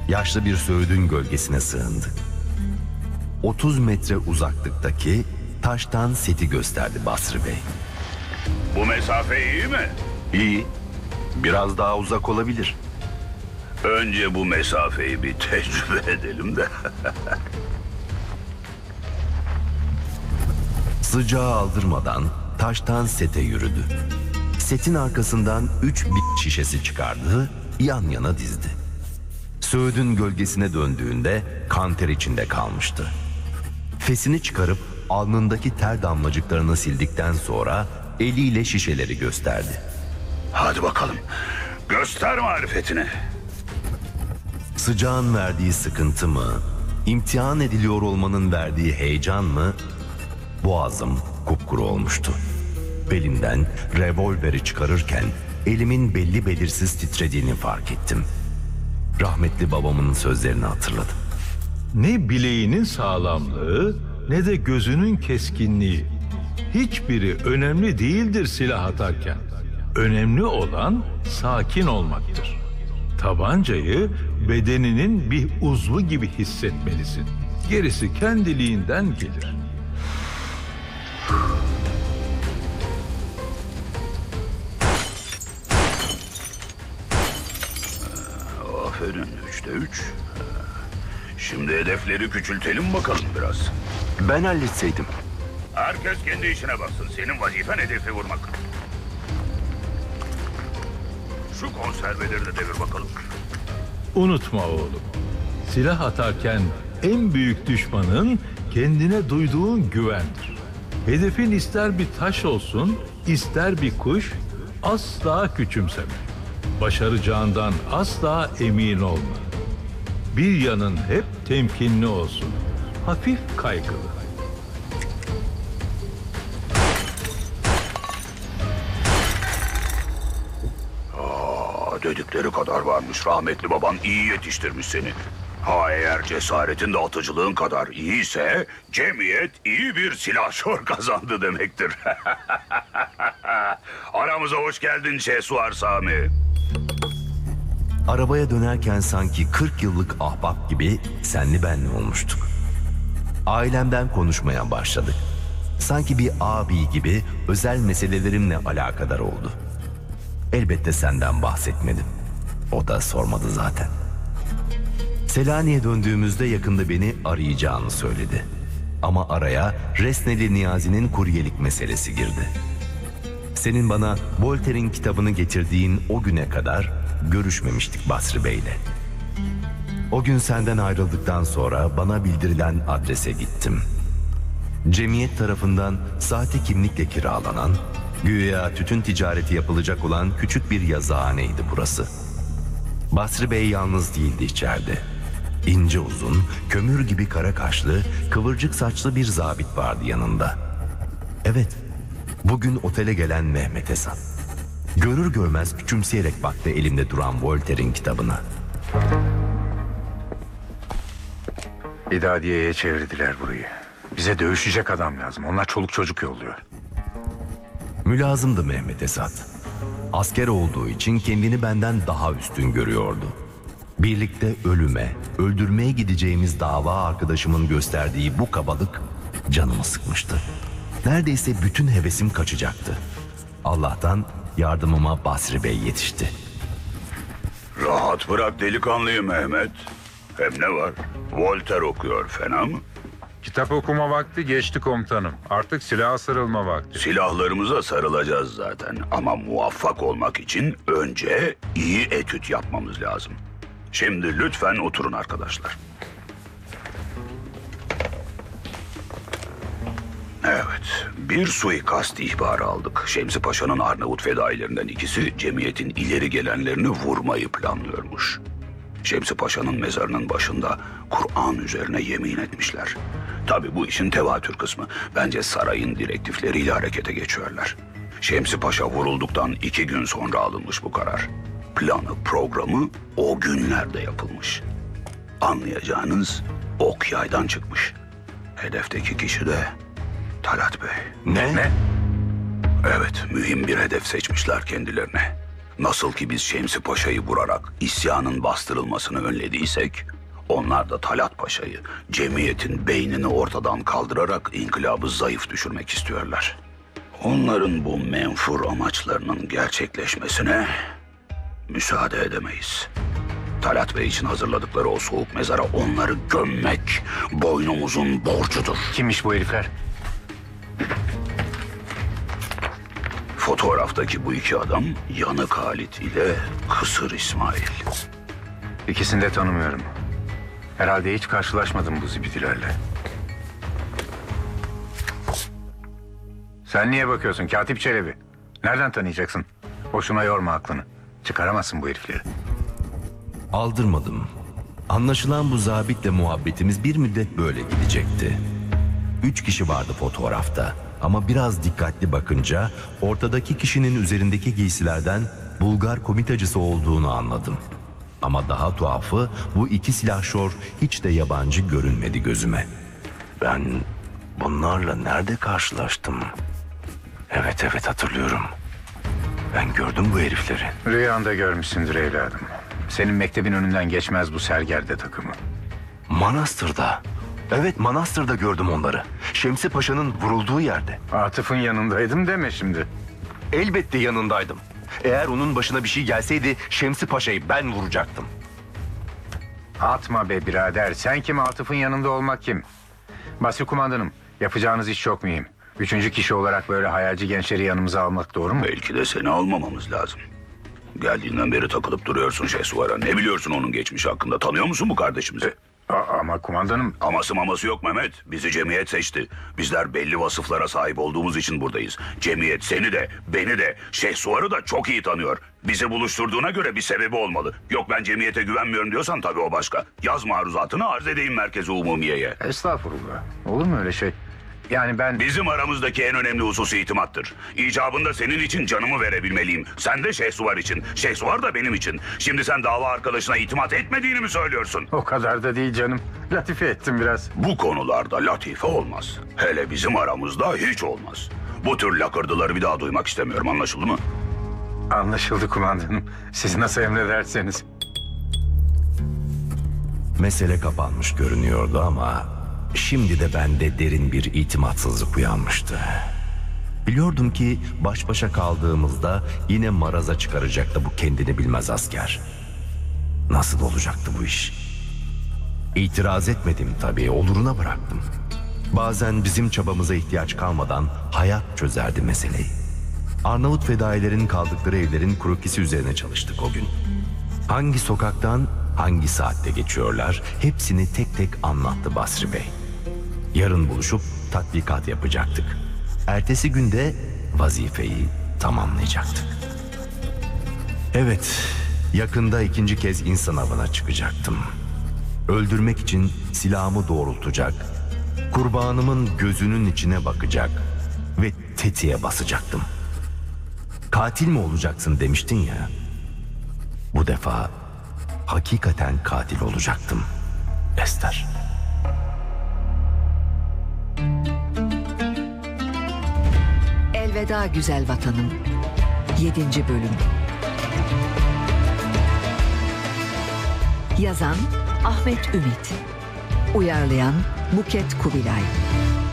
Yaşlı bir söğüdün gölgesine sığındık. 30 metre uzaklıktaki taştan seti gösterdi Basri Bey. Bu mesafe iyi mi? İyi. Biraz daha uzak olabilir. Önce bu mesafeyi bir tecrübe edelim de. Sıcağı aldırmadan taştan sete yürüdü. Setin arkasından 3 bit şişesi çıkardı, yan yana dizdi. Söğüdün gölgesine döndüğünde kanter içinde kalmıştı. Fesini çıkarıp alnındaki ter damlacıklarını sildikten sonra eliyle şişeleri gösterdi. Hadi bakalım. Göster marifetini. Sıcağın verdiği sıkıntı mı, imtihan ediliyor olmanın verdiği heyecan mı? Boğazım kupkuru olmuştu. Belimden revolveri çıkarırken elimin belli belirsiz titrediğini fark ettim. Rahmetli babamın sözlerini hatırladım. Ne bileğinin sağlamlığı ne de gözünün keskinliği. Hiçbiri önemli değildir silah atarken. Önemli olan sakin olmaktır. Tabancayı bedeninin bir uzvu gibi hissetmelisin. Gerisi kendiliğinden gelir. Aferin. 3'te 3. Şimdi hedefleri küçültelim bakalım biraz. Ben halletseydim. Herkes kendi işine baksın. Senin vazifen hedefi vurmak. Şu konserveleri de devir bakalım. Unutma oğlum. Silah atarken en büyük düşmanın kendine duyduğun güvendir. Hedefin ister bir taş olsun, ister bir kuş, asla küçümseme. Başaracağından asla emin olma. Bir yanın hep temkinli olsun. Hafif kaygılı. Dedikleri kadar varmış. Rahmetli baban iyi yetiştirmiş seni. Ha eğer cesaretin de atıcılığın kadar iyiyse cemiyet iyi bir silahşor kazandı demektir. Aramıza hoş geldin Şehsuar Sami. Arabaya dönerken sanki 40 yıllık ahbap gibi senli benli olmuştuk. Ailemden konuşmaya başladık. Sanki bir abi gibi özel meselelerimle alakadar oldu. Elbette senden bahsetmedim. O da sormadı zaten. Selanik'e döndüğümüzde yakında beni arayacağını söyledi. Ama araya Resneli Niyazi'nin kuryelik meselesi girdi. Senin bana Voltaire'in kitabını getirdiğin o güne kadar görüşmemiştik Basri Bey'le. O gün senden ayrıldıktan sonra bana bildirilen adrese gittim. Cemiyet tarafından sahte kimlikle kiralanan, güya tütün ticareti yapılacak olan küçük bir yazıhaneydi burası. Basri Bey yalnız değildi içeride. İnce uzun, kömür gibi kara kaşlı, kıvırcık saçlı bir zabit vardı yanında. Evet, bugün otele gelen Mehmet Esat. Görür görmez küçümseyerek baktı elimde duran Voltaire'in kitabına. İdadiye'ye çevirdiler burayı. Bize dövüşecek adam lazım. Onlar çoluk çocuk yolluyor. Mülazımdı Mehmet Esat. Asker olduğu için kendini benden daha üstün görüyordu. Birlikte ölüme, öldürmeye gideceğimiz dava arkadaşımın gösterdiği bu kabalık canımı sıkmıştı. Neredeyse bütün hevesim kaçacaktı. Allah'tan yardımıma Basri Bey yetişti. Rahat bırak delikanlıyı Mehmet. Hem ne var? Voltaire okuyor, fena mı? Kitap okuma vakti geçti komutanım. Artık silaha sarılma vakti. Silahlarımıza sarılacağız zaten. Ama muvaffak olmak için önce iyi etüt yapmamız lazım. Şimdi lütfen oturun arkadaşlar. Evet, bir suikast ihbarı aldık. Şemsi Paşa'nın Arnavut fedailerinden ikisi cemiyetin ileri gelenlerini vurmayı planlıyormuş. Şemsi Paşa'nın mezarının başında Kur'an üzerine yemin etmişler. Tabii bu işin tevatür kısmı. Bence sarayın direktifleriyle harekete geçiyorlar. Şemsi Paşa vurulduktan 2 gün sonra alınmış bu karar. Planı, programı o günlerde yapılmış. Anlayacağınız ok yaydan çıkmış. Hedefteki kişi de Talat Bey. Ne? Evet, mühim bir hedef seçmişler kendilerine. Nasıl ki biz Şemsi Paşa'yı vurarak isyanın bastırılmasını önlediysek, onlar da Talat Paşa'yı, cemiyetin beynini ortadan kaldırarak inkılabı zayıf düşürmek istiyorlar. Onların bu menfur amaçlarının gerçekleşmesine müsaade edemeyiz. Talat Bey için hazırladıkları o soğuk mezara onları gömmek boynumuzun borcudur. Kimmiş bu herifler? Fotoğraftaki bu iki adam Yanık Halit ile Kısır İsmail. İkisini de tanımıyorum. Herhalde hiç karşılaşmadım bu zibidilerle. Sen niye bakıyorsun Katip Çelebi? Nereden tanıyacaksın? Boşuna yorma aklını. Çıkaramazsın bu herifleri. Aldırmadım. Anlaşılan bu zabitle muhabbetimiz bir müddet böyle gidecekti. 3 kişi vardı fotoğrafta ama biraz dikkatli bakınca ortadaki kişinin üzerindeki giysilerden Bulgar komitacısı olduğunu anladım. Ama daha tuhafı bu iki silahşor hiç de yabancı görünmedi gözüme. Ben bunlarla nerede karşılaştım? Evet hatırlıyorum. Ben gördüm bu herifleri. Rüyanda görmüşsündür evladım. Senin mektebin önünden geçmez bu sergerde takımı. Manastır'da. Evet, Manastır'da gördüm onları. Şemsi Paşa'nın vurulduğu yerde. Atıf'ın yanındaydım deme şimdi. Elbette yanındaydım. Eğer onun başına bir şey gelseydi Şemsi Paşa'yı ben vuracaktım. Atma be birader. Sen kim, Atıf'ın yanında olmak kim? Basri kumandanım, yapacağınız iş çok mühim. 3. kişi olarak böyle hayalci gençleri yanımıza almak doğru mu? Belki de seni almamamız lazım. Geldiğinden beri takılıp duruyorsun Şehsuvar'a. Ne biliyorsun onun geçmişi hakkında? Tanıyor musun bu kardeşimizi? Ama kumandanım... Aması maması yok Mehmet. Bizi cemiyet seçti. Bizler belli vasıflara sahip olduğumuz için buradayız. Cemiyet seni de, beni de, Şehsuvar'ı da çok iyi tanıyor. Bizi buluşturduğuna göre bir sebebi olmalı. Yok ben cemiyete güvenmiyorum diyorsan tabii o başka. Yaz maruzatını arz edeyim Merkez-i Umumiye'ye. Estağfurullah. Olur mu öyle şey? Yani ben... Bizim aramızdaki en önemli husus itimattır. İcabında senin için canımı verebilmeliyim. Sen de Şehsuvar için. Şehsuvar da benim için. Şimdi sen dava arkadaşına itimat etmediğini mi söylüyorsun? O kadar da değil canım. Latife ettim biraz. Bu konularda latife olmaz. Hele bizim aramızda hiç olmaz. Bu tür lakırdıları bir daha duymak istemiyorum, anlaşıldı mı? Anlaşıldı kumandanım. Siz nasıl emrederseniz. Mesele kapanmış görünüyordu ama şimdi de bende derin bir itimatsızlık uyanmıştı. Biliyordum ki baş başa kaldığımızda yine maraza çıkaracaktı bu kendini bilmez asker. Nasıl olacaktı bu iş? İtiraz etmedim tabii, oluruna bıraktım. Bazen bizim çabamıza ihtiyaç kalmadan hayat çözerdi meseleyi. Arnavut fedailerin kaldıkları evlerin krokisi üzerine çalıştık o gün. Hangi sokaktan hangi saatte geçiyorlar hepsini tek tek anlattı Basri Bey. Yarın buluşup tatbikat yapacaktık. Ertesi günde vazifeyi tamamlayacaktık. Evet, yakında 2. kez insan avına çıkacaktım. Öldürmek için silahımı doğrultacak, kurbanımın gözünün içine bakacak ve tetiğe basacaktım. Katil mi olacaksın demiştin ya. Bu defa hakikaten katil olacaktım Ester. Elveda güzel vatanım. 7. bölüm. Yazan Ahmet Ümit. Uyarlayan Buket Kubilay.